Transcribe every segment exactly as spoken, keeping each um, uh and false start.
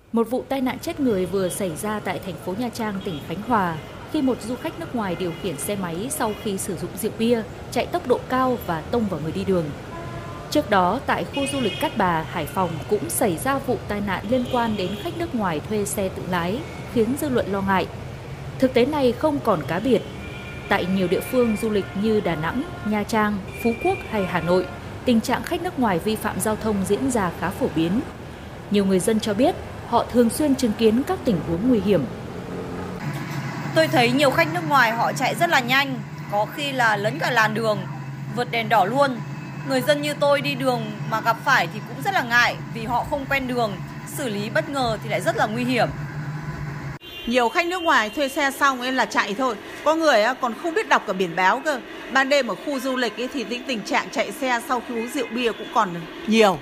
Một vụ tai nạn chết người vừa xảy ra tại thành phố Nha Trang, tỉnh Khánh Hòa khi một du khách nước ngoài điều khiển xe máy sau khi sử dụng rượu bia, chạy tốc độ cao và tông vào người đi đường. Trước đó, tại khu du lịch Cát Bà, Hải Phòng cũng xảy ra vụ tai nạn liên quan đến khách nước ngoài thuê xe tự lái, khiến dư luận lo ngại. Thực tế này không còn cá biệt. Tại nhiều địa phương du lịch như Đà Nẵng, Nha Trang, Phú Quốc hay Hà Nội, tình trạng khách nước ngoài vi phạm giao thông diễn ra khá phổ biến. Nhiều người dân cho biết họ thường xuyên chứng kiến các tình huống nguy hiểm. Tôi thấy nhiều khách nước ngoài họ chạy rất là nhanh, có khi là lấn cả làn đường, vượt đèn đỏ luôn. Người dân như tôi đi đường mà gặp phải thì cũng rất là ngại vì họ không quen đường, xử lý bất ngờ thì lại rất là nguy hiểm. Nhiều khách nước ngoài thuê xe xong nên là chạy thôi. Có người còn không biết đọc cả biển báo cơ. Ban đêm ở khu du lịch thì tình trạng chạy xe sau khi uống rượu bia cũng còn nhiều.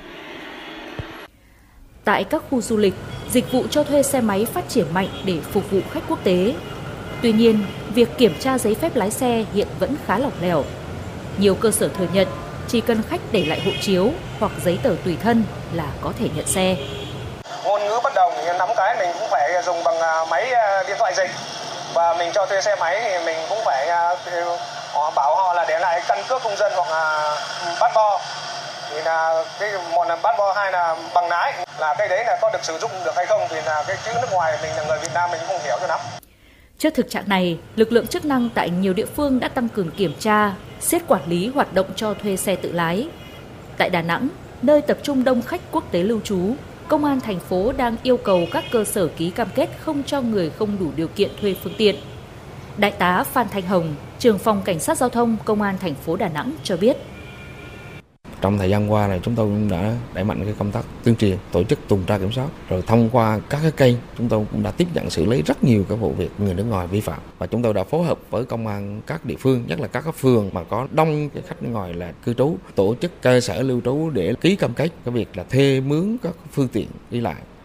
Tại các khu du lịch, dịch vụ cho thuê xe máy phát triển mạnh để phục vụ khách quốc tế. Tuy nhiên, việc kiểm tra giấy phép lái xe hiện vẫn khá lỏng lẻo. Nhiều cơ sở thừa nhận chỉ cần khách để lại hộ chiếu hoặc giấy tờ tùy thân là có thể nhận xe. Ngôn ngữ bất đồng thì nắm cái mình cũng phải dùng bằng máy điện thoại dịch, và mình cho thuê xe máy thì mình cũng phải họ bảo họ là để lại căn cước công dân hoặc là passport. Thì là cái một là passport, hai là bằng lái, là cái đấy là có được sử dụng được hay không thì là cái chữ nước ngoài mình là người Việt Nam mình cũng không hiểu cho lắm. Trước thực trạng này, lực lượng chức năng tại nhiều địa phương đã tăng cường kiểm tra, siết quản lý hoạt động cho thuê xe tự lái. Tại Đà Nẵng, nơi tập trung đông khách quốc tế lưu trú, Công an thành phố đang yêu cầu các cơ sở ký cam kết không cho người không đủ điều kiện thuê phương tiện. Đại tá Phan Thanh Hồng, trưởng phòng Cảnh sát Giao thông Công an thành phố Đà Nẵng cho biết. Trong thời gian qua này chúng tôi cũng đã đẩy mạnh cái công tác tuyên truyền, tổ chức tuần tra kiểm soát, rồi thông qua các cái kênh chúng tôi cũng đã tiếp nhận xử lý rất nhiều các vụ việc người nước ngoài vi phạm, và chúng tôi đã phối hợp với công an các địa phương, nhất là các cái phường mà có đông cái khách nước ngoài là cư trú, tổ chức cơ sở lưu trú để ký cam kết cái việc là thuê mướn các phương tiện đi lại.